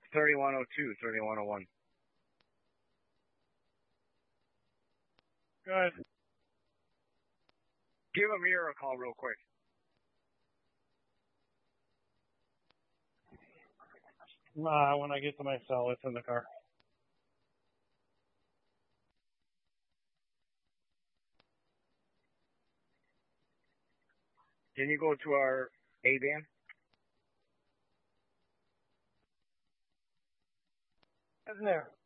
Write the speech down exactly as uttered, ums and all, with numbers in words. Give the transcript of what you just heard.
thirty-one oh two, thirty-one oh one. Good. Give Amir a call real quick. Nah, when I get to my cell, it's in the car. Can you go to our A-band? Isn't there?